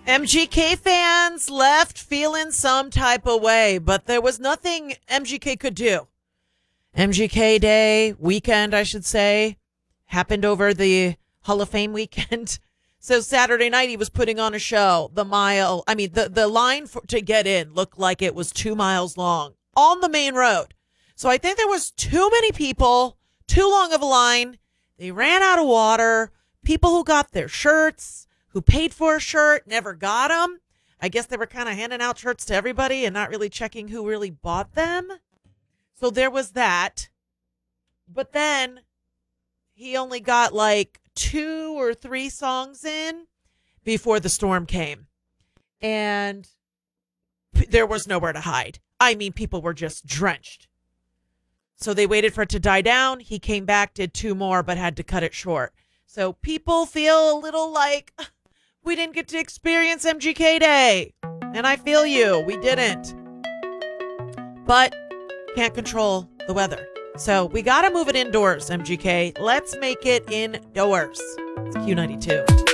MGK fans left feeling some type of way, but there was nothing MGK could do. MGK Day weekend, I should say, happened over the Hall of Fame weekend. So Saturday night he was putting on a show. The line to get in looked like it was 2 miles long on the main road. So I think there was too many people, too long of a line. They ran out of water. People who got their shirts, who paid for a shirt, never got them. I guess they were kind of handing out shirts to everybody and not really checking who really bought them. So there was that. But then he only got like 2 or 3 songs in before the storm came. And there was nowhere to hide. I mean, people were just drenched. So they waited for it to die down. He came back, did 2 more, but had to cut it short. So people feel a little like we didn't get to experience MGK Day. And I feel you. We didn't. But can't control the weather. So we got to move it indoors, MGK. Let's make it indoors. It's Q92.